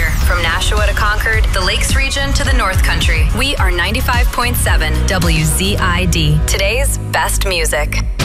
here. From Nashua to Concord, the Lakes region to the North Country. We are 95.7 WZID. Today's best music.